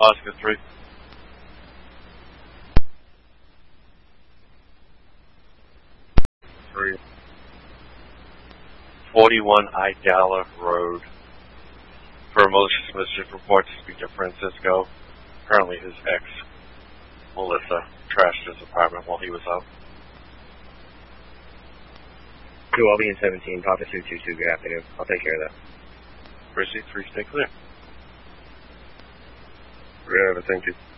Oscar 3. 3. 41 Idala Road. For malicious mischief report to Speaker Francisco. Apparently his ex, Melissa, trashed his apartment while he was out. 2, I'll be in 17. Papa 222, good afternoon. I'll take care of that. Precinct 3, stay clear. Forever, thank you.